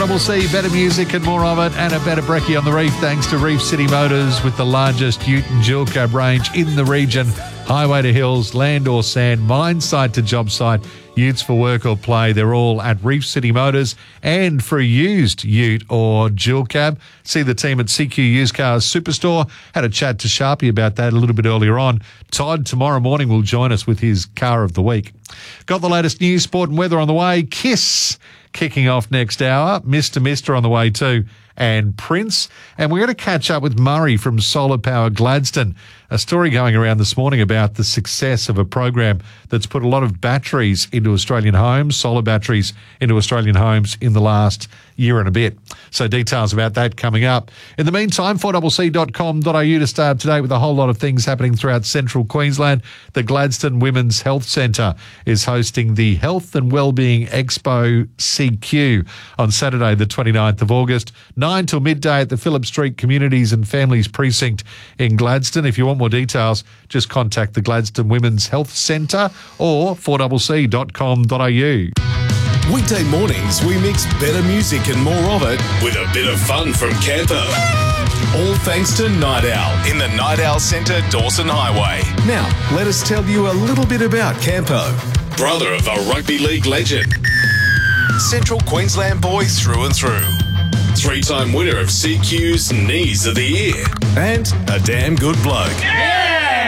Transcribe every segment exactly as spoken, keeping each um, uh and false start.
C C, better music and more of it, and a better brekkie on the reef thanks to Reef City Motors with the largest ute and dual cab range in the region. Highway to hills, land or sand, mine site to job site, utes for work or play. They're all at Reef City Motors. And for a used ute or dual cab, see the team at C Q Used Cars Superstore. Had a chat to Sharpie about that a little bit earlier on. Todd tomorrow morning will join us with his car of the week. Got the latest news, sport and weather on the way. Kiss kicking off next hour. Mister Mister on the way too. And Prince. And we're going to catch up with Murray from Solar Power Gladstone. A story going around this morning about the success of a program that's put a lot of batteries into Australian homes, solar batteries into Australian homes in the last year and a bit. So details about that coming up. In the meantime, four C C dot com dot a u to start today with a whole lot of things happening throughout central Queensland. The Gladstone Women's Health Centre is hosting the Health and Wellbeing Expo C Q on Saturday, the twenty-ninth of August, nine till midday at the Phillip Street Communities and Families Precinct in Gladstone. If you want more details, just contact the Gladstone Women's Health Centre or four C C dot com dot a u. Weekday mornings, we mix better music and more of it with a bit of fun from Campo. All thanks to Night Owl in the Night Owl Centre, Dawson Highway. Now, let us tell you a little bit about Campo. Brother of a rugby league legend. Central Queensland boy through and through. Three-time winner of C Q's Knees of the Year. And a damn good bloke. Yeah!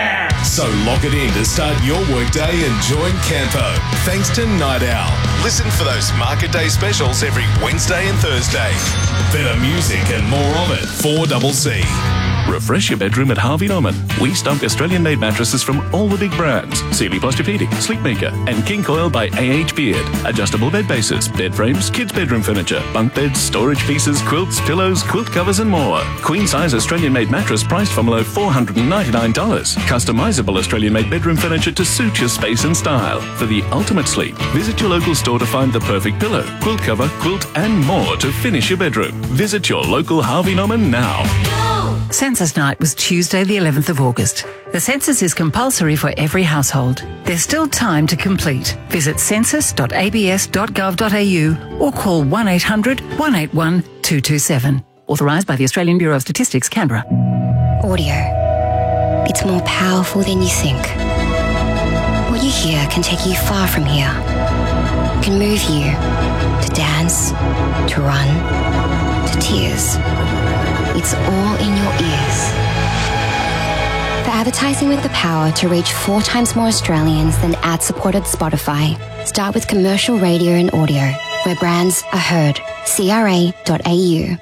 So lock it in to start your workday and join Campo. Thanks to Night Owl. Listen for those Market Day specials every Wednesday and Thursday. Better music and more of it. four C C. Refresh your bedroom at Harvey Norman. We stock Australian-made mattresses from all the big brands. Sealy Posturepedic, Sleepmaker, and King Coil by A H Beard. Adjustable bed bases, bed frames, kids' bedroom furniture, bunk beds, storage pieces, quilts, pillows, quilt covers, and more. Queen-size Australian-made mattress priced from below four hundred ninety-nine dollars. Customizable Australian-made bedroom furniture to suit your space and style. For the ultimate sleep, visit your local store to find the perfect pillow, quilt cover, quilt, and more to finish your bedroom. Visit your local Harvey Norman now. Census night was Tuesday the eleventh of August. The census is compulsory for every household. There's still time to complete. Visit census dot a b s dot gov dot a u or call one eight hundred, one eight one, two two seven. Authorised by the Australian Bureau of Statistics, Canberra. Audio. It's more powerful than you think. What you hear can take you far from here. It can move you to dance, to run, to tears. It's all in your ears. For advertising with the power to reach four times more Australians than ad-supported Spotify, start with commercial radio and audio, where brands are heard. C R A dot a u.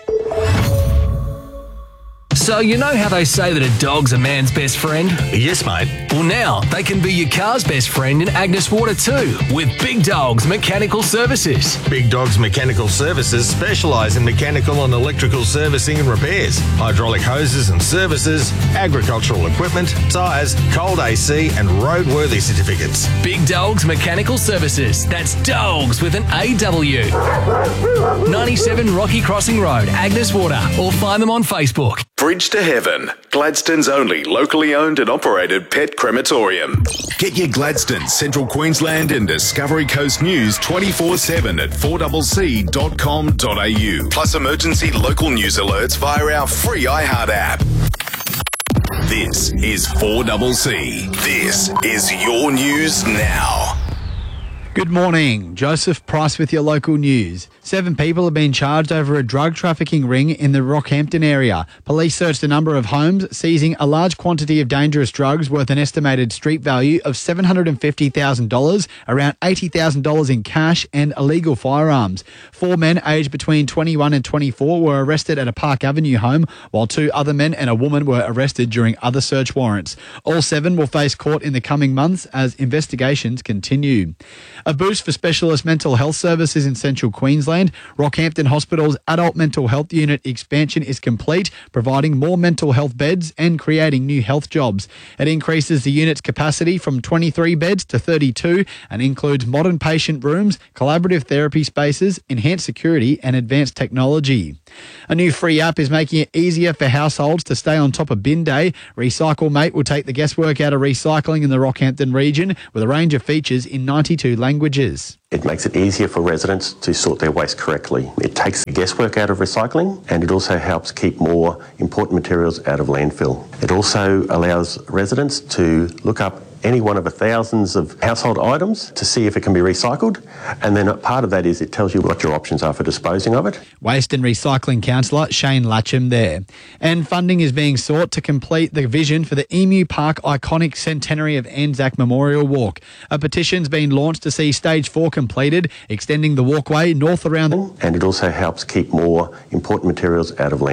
So you know how they say that a dog's a man's best friend? Yes, mate. Well, now they can be your car's best friend in Agnes Water too, with Big Dogs Mechanical Services. Big Dogs Mechanical Services specialise in mechanical and electrical servicing and repairs, hydraulic hoses and services, agricultural equipment, tyres, cold A C and roadworthy certificates. Big Dogs Mechanical Services. That's dogs with an A W. ninety-seven Rocky Crossing Road, Agnes Water, or find them on Facebook. Bridge to Heaven, Gladstone's only locally owned and operated pet crematorium. Get your Gladstone, Central Queensland and Discovery Coast news twenty-four seven at four C C dot com dot a u. Plus emergency local news alerts via our free iHeart app. This is four C C. This is your news now. Good morning. Joseph Price with your local news. Seven people have been charged over a drug trafficking ring in the Rockhampton area. Police searched a number of homes, seizing a large quantity of dangerous drugs worth an estimated street value of seven hundred fifty thousand dollars, around eighty thousand dollars in cash and illegal firearms. Four men aged between twenty-one and twenty-four were arrested at a Park Avenue home, while two other men and a woman were arrested during other search warrants. All seven will face court in the coming months as investigations continue. A boost for specialist mental health services in Central Queensland. Rockhampton Hospital's adult mental health unit expansion is complete, providing more mental health beds and creating new health jobs. It increases the unit's capacity from twenty-three beds to thirty-two and includes modern patient rooms, collaborative therapy spaces, enhanced security and advanced technology. A new free app is making it easier for households to stay on top of bin day. Recycle Mate will take the guesswork out of recycling in the Rockhampton region with a range of features in ninety-two languages. languages. It makes it easier for residents to sort their waste correctly. It takes the guesswork out of recycling, and it also helps keep more important materials out of landfill. It also allows residents to look up any one of the thousands of household items to see if it can be recycled, and then a part of that is it tells you what your options are for disposing of it. Waste and Recycling Councillor Shane Latcham there. And funding is being sought to complete the vision for the Emu Park iconic centenary of Anzac Memorial Walk. A petition's been launched to see stage four completed, extending the walkway north around. And it also helps keep more important materials out of land.